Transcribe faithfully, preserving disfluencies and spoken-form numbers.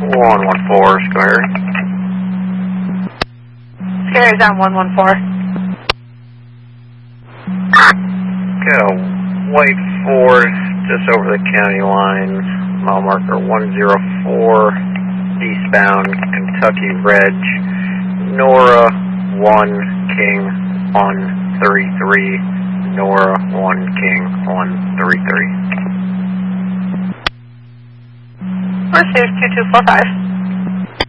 one one four, Scary. Scary's on one one four. Okay, White Force, just over the county line, mile marker one zero four, eastbound Kentucky Reg, Nora one King one three three, Nora one King one three three. Received two two four five.